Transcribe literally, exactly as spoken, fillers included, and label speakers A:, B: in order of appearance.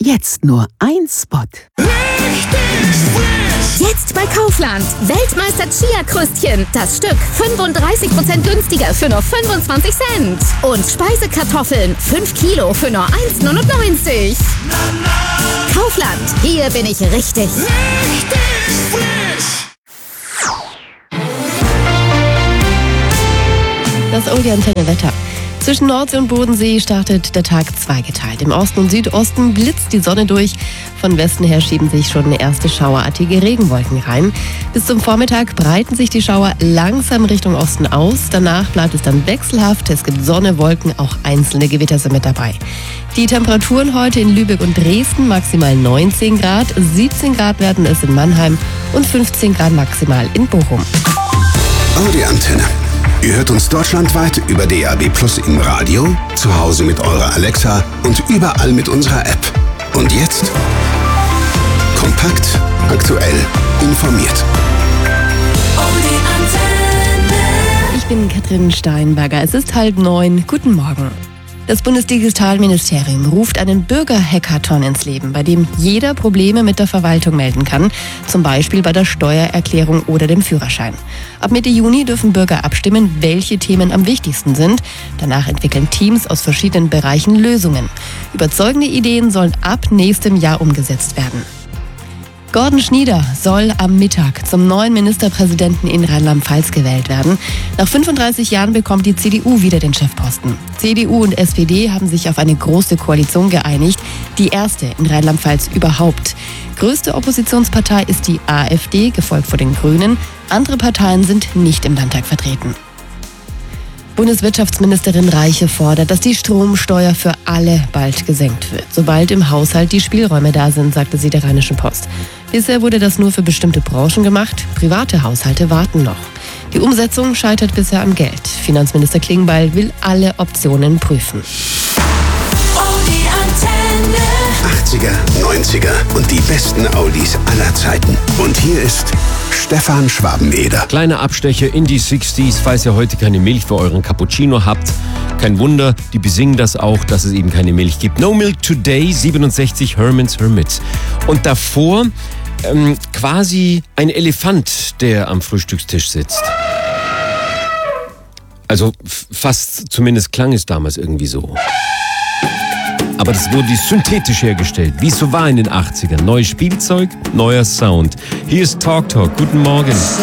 A: Jetzt nur ein Spot.
B: Richtig frisch!
C: Jetzt bei Kaufland. Weltmeister Chia-Krüstchen. Das Stück fünfunddreißig Prozent günstiger für nur fünfundzwanzig Cent. Und Speisekartoffeln fünf Kilo für nur eins neunundneunzig.
B: Na, na.
C: Kaufland. Hier bin ich richtig.
B: Richtig frisch!
D: Das Oldie Antenne Wetter. Zwischen Nordsee und Bodensee startet der Tag zweigeteilt. Im Osten und Südosten blitzt die Sonne durch. Von Westen her schieben sich schon erste schauerartige Regenwolken rein. Bis zum Vormittag breiten sich die Schauer langsam Richtung Osten aus. Danach bleibt es dann wechselhaft. Es gibt Sonne, Wolken, auch einzelne Gewitter sind mit dabei. Die Temperaturen heute in Lübeck und Dresden maximal neunzehn Grad. siebzehn Grad werden es in Mannheim und fünfzehn Grad maximal in Bochum.
E: Audi Antenne. Ihr hört uns deutschlandweit über D A B Plus im Radio, zu Hause mit eurer Alexa und überall mit unserer App. Und jetzt kompakt, aktuell, informiert.
B: Audi Antenne.
D: Ich bin Katrin Steinberger. Es ist halb neun. Guten Morgen. Das Bundesdigitalministerium ruft einen Bürger-Hackathon ins Leben, bei dem jeder Probleme mit der Verwaltung melden kann, zum Beispiel bei der Steuererklärung oder dem Führerschein. Ab Mitte Juni dürfen Bürger abstimmen, welche Themen am wichtigsten sind. Danach entwickeln Teams aus verschiedenen Bereichen Lösungen. Überzeugende Ideen sollen ab nächstem Jahr umgesetzt werden. Gordon Schnieder soll am Mittag zum neuen Ministerpräsidenten in Rheinland-Pfalz gewählt werden. Nach fünfunddreißig Jahren bekommt die C D U wieder den Chefposten. C D U und S P D haben sich auf eine große Koalition geeinigt, die erste in Rheinland-Pfalz überhaupt. Größte Oppositionspartei ist die AfD, gefolgt von den Grünen. Andere Parteien sind nicht im Landtag vertreten. Bundeswirtschaftsministerin Reiche fordert, dass die Stromsteuer für alle bald gesenkt wird, sobald im Haushalt die Spielräume da sind, sagte sie der Rheinischen Post. Bisher wurde das nur für bestimmte Branchen gemacht, private Haushalte warten noch. Die Umsetzung scheitert bisher am Geld. Finanzminister Klingbeil will alle Optionen prüfen.
B: Audi Antenne.
E: achtziger, neunziger und die besten Audis aller Zeiten. Und hier ist Stefan Schwabeneder.
F: Kleiner Abstecher in die sechziger, falls ihr heute keine Milch für euren Cappuccino habt. Kein Wunder, die besingen das auch, dass es eben keine Milch gibt. No Milk Today, siebenundsechzig, Herman's Hermits. Und davor ähm, quasi ein Elefant, der am Frühstückstisch sitzt. Also f- fast, zumindest klang es damals irgendwie so. Aber das wurde synthetisch hergestellt, wie es so war in den achtzigern. Neues Spielzeug, neuer Sound. Hier ist Talk Talk. Guten Morgen.